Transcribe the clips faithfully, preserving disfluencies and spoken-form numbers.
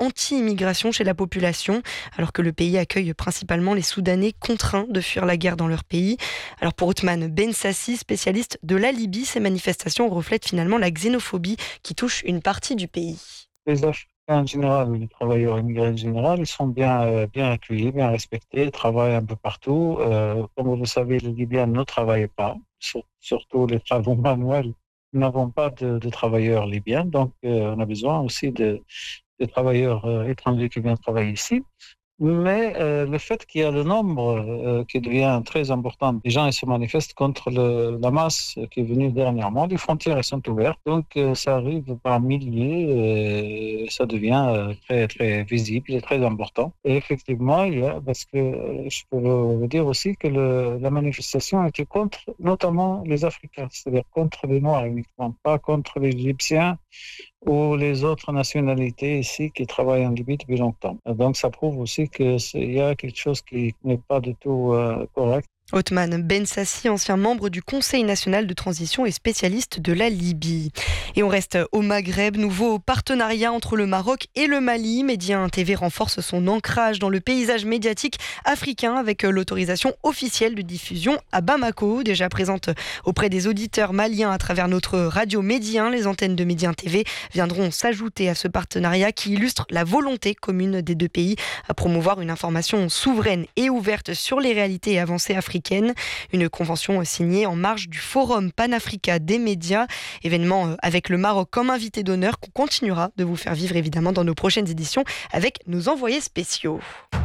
anti-immigration chez la population, alors que le pays accueille principalement les Soudanais contraints de fuir la guerre dans leur pays. Alors pour Othman Bensassi, spécialiste de la Libye, ces manifestations reflètent finalement la xénophobie qui touche une partie du pays. Les Africains en général, les travailleurs immigrés en général, ils sont bien, euh, bien accueillis, bien respectés, ils travaillent un peu partout. Euh, comme vous le savez, les Libyens ne travaillent pas, sur- surtout les travaux manuels. Nous n'avons pas de, de travailleurs libyens, donc euh, on a besoin aussi de, de travailleurs euh, étrangers qui viennent travailler ici. Mais euh, le fait qu'il y a le nombre euh, qui devient très important, les gens ils se manifestent contre le, la masse qui est venue dernièrement. Les frontières elles sont ouvertes, donc euh, ça arrive par milliers, et ça devient euh, très très visible et très important. Et effectivement, il y a, parce que euh, je peux vous dire aussi que le, la manifestation était contre notamment les Africains, c'est-à-dire contre les Noirs uniquement, pas contre les Égyptiens ou les autres nationalités ici qui travaillent en Libye depuis longtemps. Donc ça prouve aussi qu'il y a quelque chose qui n'est pas du tout euh, correct. Othman Bensassi, ancien membre du Conseil national de transition et spécialiste de la Libye. Et on reste au Maghreb, nouveau partenariat entre le Maroc et le Mali. Média T V renforce son ancrage dans le paysage médiatique africain avec l'autorisation officielle de diffusion à Bamako, déjà présente auprès des auditeurs maliens à travers notre radio Médien. Les antennes de Médien T V viendront s'ajouter à ce partenariat qui illustre la volonté commune des deux pays à promouvoir une information souveraine et ouverte sur les réalités et avancées africaines. Une convention signée en marge du Forum Panafrica des médias, événement avec le Maroc comme invité d'honneur qu'on continuera de vous faire vivre évidemment dans nos prochaines éditions avec nos envoyés spéciaux.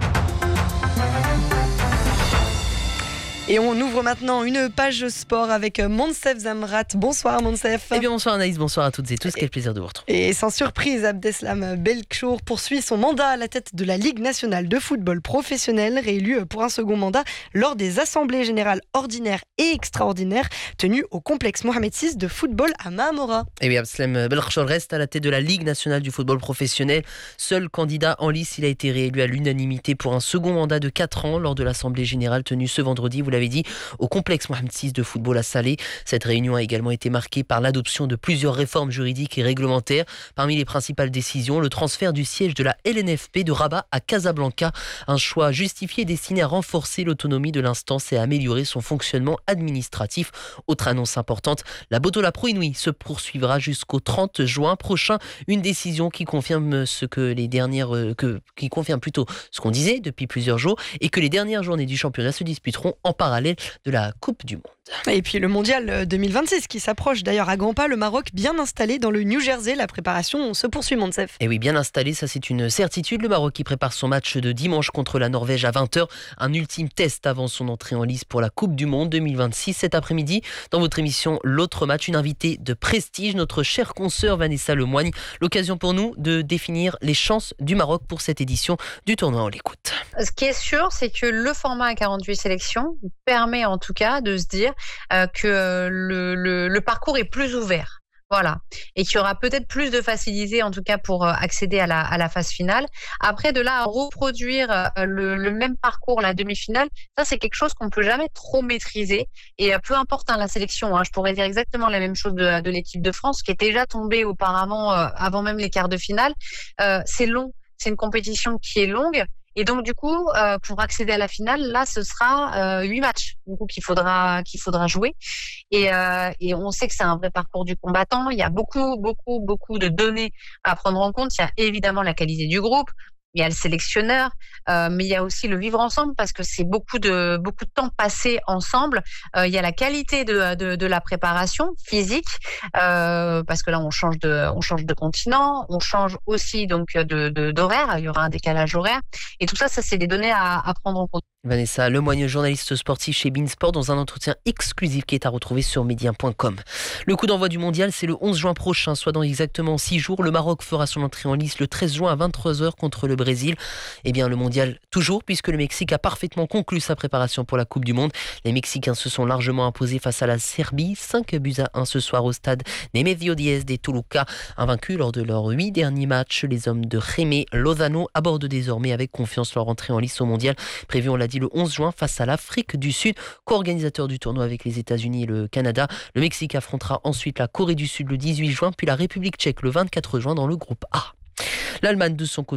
Et on ouvre maintenant une page sport avec Monsef Zamrat. Bonsoir Monsef. Eh bien bonsoir Anaïs, bonsoir à toutes et tous, quel plaisir de vous retrouver. Et sans surprise, Abdeslam Belchour poursuit son mandat à la tête de la Ligue nationale de football professionnel, réélu pour un second mandat lors des assemblées générales ordinaires et extraordinaires tenues au complexe Mohamed six de football à Maamora. Eh bien Abdeslam Belchour reste à la tête de la Ligue nationale du football professionnel. Seul candidat en lice, il a été réélu à l'unanimité pour un second mandat de quatre ans lors de l'assemblée générale tenue ce vendredi, vous l'avez dit, au complexe Mohamed six de football à Salé. Cette réunion a également été marquée par l'adoption de plusieurs réformes juridiques et réglementaires. Parmi les principales décisions, le transfert du siège de la L N F P de Rabat à Casablanca, un choix justifié destiné à renforcer l'autonomie de l'instance et à améliorer son fonctionnement administratif. Autre annonce importante, la Botola Pro Inouï se poursuivra jusqu'au trente juin prochain, une décision qui confirme ce que les dernières euh, que, qui confirme plutôt ce qu'on disait depuis plusieurs jours et que les dernières journées du championnat se disputeront en parallèle de la Coupe du Monde. Et puis le Mondial deux mille vingt-six qui s'approche d'ailleurs à grands pas, le Maroc bien installé dans le New Jersey. La préparation se poursuit, Monsef. Et oui, bien installé, ça c'est une certitude. Le Maroc qui prépare son match de dimanche contre la Norvège à vingt heures. Un ultime test avant son entrée en lice pour la Coupe du Monde deux mille vingt-six. Cet après-midi, dans votre émission L'autre match, une invitée de prestige, notre chère consoeur Vanessa Lemoigne. L'occasion pour nous de définir les chances du Maroc pour cette édition du tournoi. On l'écoute. Ce qui est sûr, c'est que le format à quarante-huit sélections permet en tout cas de se dire euh, que le, le, le parcours est plus ouvert. Voilà. Et qu'il y aura peut-être plus de facilité, en tout cas, pour euh, accéder à la, à la phase finale. Après, de là à reproduire euh, le, le même parcours, la demi-finale, ça, c'est quelque chose qu'on peut jamais trop maîtriser. Et euh, peu importe hein, la sélection, hein, je pourrais dire exactement la même chose de, de l'équipe de France, qui est déjà tombée auparavant, euh, avant même les quarts de finale. Euh, c'est long. C'est une compétition qui est longue. Et donc, du coup, euh, pour accéder à la finale, là, ce sera huit euh, matchs du coup, qu'il faudra, qu'il faudra jouer. Et, euh, et on sait que c'est un vrai parcours du combattant. Il y a beaucoup, beaucoup, beaucoup de données à prendre en compte. Il y a évidemment la qualité du groupe. Il y a le sélectionneur, euh, mais il y a aussi le vivre ensemble parce que c'est beaucoup de beaucoup de temps passé ensemble. Euh, il y a la qualité de de, de la préparation physique euh, parce que là on change de on change de continent, on change aussi donc de, de d'horaire. Il y aura un décalage horaire et tout ça, ça c'est des données à, à prendre en compte. Vanessa Lemoigne, journaliste sportif chez Beansport, dans un entretien exclusif qui est à retrouver sur médien point com. Le coup d'envoi du mondial, c'est le onze juin prochain, soit dans exactement six jours. Le Maroc fera son entrée en lice le treize juin à vingt-trois heures contre le Brésil. Eh bien, le mondial toujours, puisque le Mexique a parfaitement conclu sa préparation pour la Coupe du Monde. Les Mexicains se sont largement imposés face à la Serbie, cinq buts à un ce soir au stade Nemesio Diez de Toluca. Invaincus lors de leurs huit derniers matchs, les hommes de Jaime Lozano abordent désormais avec confiance leur entrée en lice au mondial, prévu, on l'a dit, le onze juin face à l'Afrique du Sud, co-organisateur du tournoi avec les États-Unis et le Canada. Le Mexique affrontera ensuite la Corée du Sud le dix-huit juin, puis la République tchèque le vingt-quatre juin dans le groupe A. L'Allemagne, de son côté,